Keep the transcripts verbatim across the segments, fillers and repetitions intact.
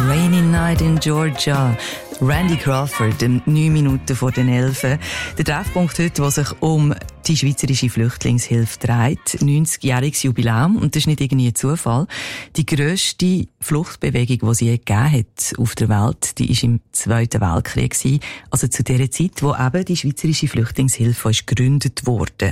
Rainy Night in Georgia. Randy Crawford, neun Minuten vor den elf. Der Treffpunkt heute, der sich um die schweizerische Flüchtlingshilfe dreht. neunzigjähriges Jubiläum. Und das ist nicht irgendwie ein Zufall. Die grösste Fluchtbewegung, die sie je gegeben hat auf der Welt, die war im Zweiten Weltkrieg. Also zu der Zeit, wo eben die schweizerische Flüchtlingshilfe ist gegründet wurde.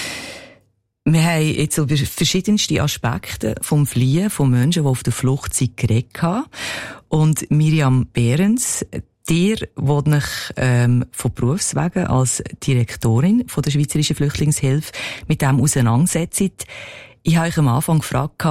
Wir haben jetzt über verschiedenste Aspekte vom Fliehen von Menschen, die auf der Flucht sind, geredet. Und Miriam Behrens, dir, die euch ähm, von Berufswegen als Direktorin von der Schweizerischen Flüchtlingshilfe mit dem auseinandersetzt. Ich habe euch am Anfang gefragt,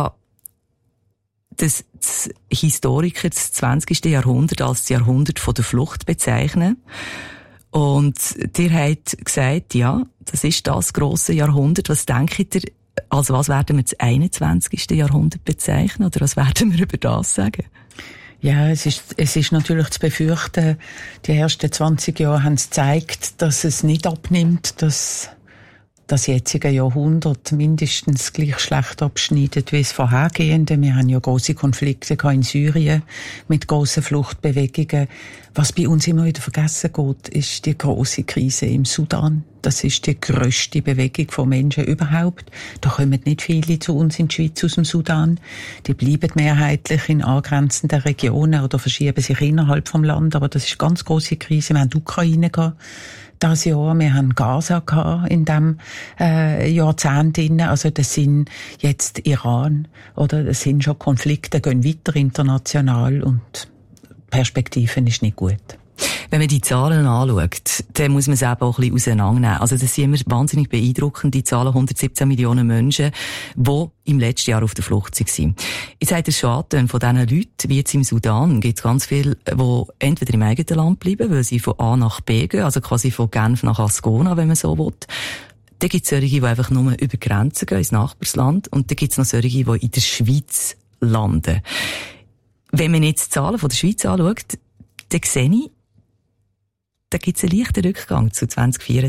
dass die Historiker das zwanzigste Jahrhundert als das Jahrhundert von der Flucht bezeichnen. Und dir habt gesagt, ja, das ist das grosse Jahrhundert. Was denkt ihr, also was werden wir das einundzwanzigste Jahrhundert bezeichnen? Oder was werden wir über das sagen? Ja, es ist, es ist natürlich zu befürchten, die ersten zwanzig Jahre haben es gezeigt, dass es nicht abnimmt, dass das jetzige Jahrhundert mindestens gleich schlecht abschneidet wie das vorhergehende. Wir haben ja grosse Konflikte in Syrien mit grossen Fluchtbewegungen. Was bei uns immer wieder vergessen geht, ist die grosse Krise im Sudan. Das ist die grösste Bewegung von Menschen überhaupt. Da kommen nicht viele zu uns in die Schweiz aus dem Sudan. Die bleiben mehrheitlich in angrenzenden Regionen oder verschieben sich innerhalb vom Land. Aber das ist eine ganz grosse Krise. Wir haben die Ukraine gehabt. Das Jahr, wir haben Gaza gehabt in dem äh, Jahrzehnt inne. Also das sind jetzt Iran oder das sind schon Konflikte, gehen weiter international und die Perspektive ist nicht gut. Wenn man die Zahlen anschaut, dann muss man es eben auch ein bisschen auseinandernehmen. Also das sind immer wahnsinnig beeindruckend, die Zahlen hundertsiebzehn Millionen Menschen, die im letzten Jahr auf der Flucht waren. Jetzt habt ihr schon angetan, von diesen Leuten, wie jetzt im Sudan, gibt es ganz viele, die entweder im eigenen Land bleiben, weil sie von A nach B gehen, also quasi von Genf nach Ascona, wenn man so will. Dann gibt es solche, die einfach nur über Grenzen gehen, ins Nachbarsland. Und dann gibt es noch solche, die in der Schweiz landen. Wenn man jetzt die Zahlen von der Schweiz anschaut, dann sehe ich, da gibt es einen leichten Rückgang zu zwanzig vierundzwanzig.